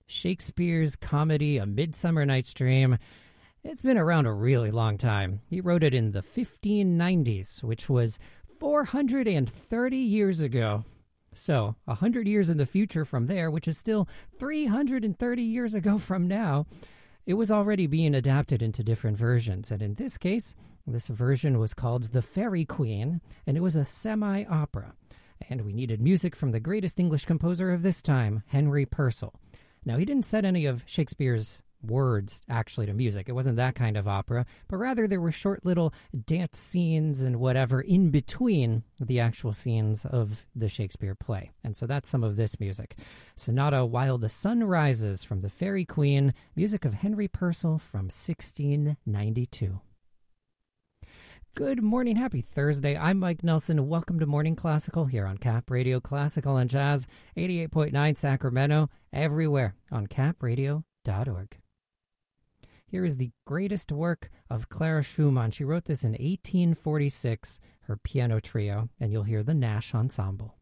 Shakespeare's comedy A Midsummer Night's Dream. It's been around a really long time. He wrote it in the 1590s, which was 430 years ago. So, 100 years in the future from there, which is still 330 years ago from now, it was already being adapted into different versions. And in this case, this version was called The Faerie Queene, and it was a semi-opera. And we needed music from the greatest English composer of this time, Henry Purcell. Now, he didn't set any of Shakespeare's words actually to music. It wasn't that kind of opera, but rather there were short little dance scenes and whatever in between the actual scenes of the Shakespeare play. And so that's some of this music. Sonata While the Sun Rises from The Faerie Queene, music of Henry Purcell from 1692. Good morning. Happy Thursday. I'm Mike Nelson. Welcome to Morning Classical here on Cap Radio Classical and Jazz, 88.9 Sacramento, everywhere on capradio.org. Here is the greatest work of Clara Schumann. She wrote this in 1846, her piano trio, and you'll hear the Nash Ensemble.